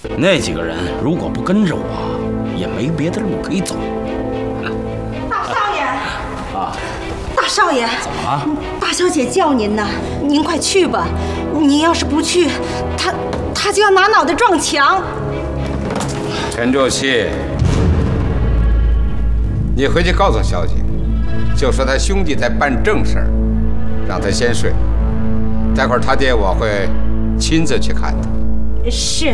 那几个人如果不跟着我，也没别的路可以走。 大少爷啊， 大少爷， 怎么了？ 大小姐叫您呢，您快去吧。您要是不去，她就要拿脑袋撞墙。 陈仲熙，你回去告诉小姐，就说他兄弟在办正事儿，让他先睡。待会儿他爹我会亲自去看他。 是。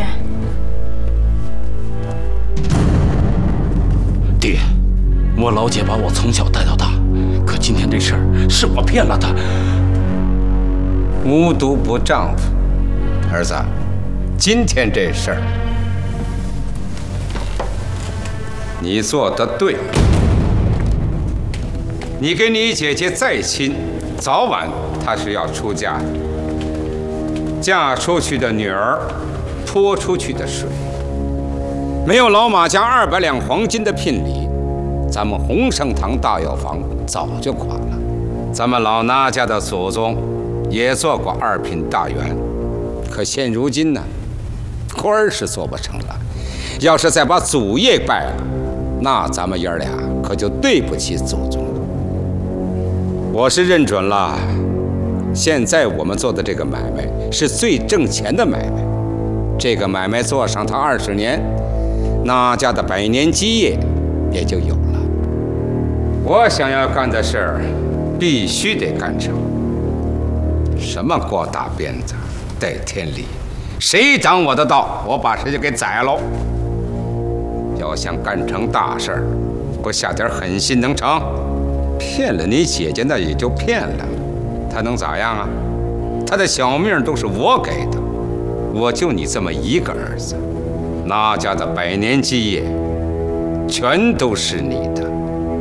爹，我老姐把我从小带到大，可今天这事儿是我骗了她。 无毒不丈夫，儿子，今天这事儿你做得对。你跟你姐姐再亲，早晚她是要出嫁的。嫁出去的女儿，泼出去的水。没有老马家200两黄金的聘礼，咱们洪盛堂大药房早就垮了。咱们老衲家的祖宗也做过2品大员，可现如今呢，官儿是做不成了。要是再把祖业败了，那咱们爷儿俩可就对不起祖宗了。我是认准了，现在我们做的这个买卖是最挣钱的买卖。这个买卖做上它20年，那家的100年基业也就有了。我想要干的事儿，必须得干成。什么过大鞭子、带天理，谁挡我的道，我把谁就给宰喽。要想干成大事儿，不下点狠心能成？骗了你姐姐那也就骗了，她能咋样啊？她的小命都是我给的，我就你这么一个儿子，那家的100年基业全都是你的。